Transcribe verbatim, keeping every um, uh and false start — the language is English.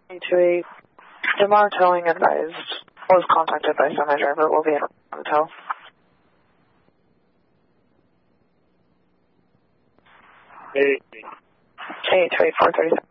two eight, Demar Towing advised, was contacted by semi-driver, will be in on tow. Hey. Hey, two eight four thirty-seven.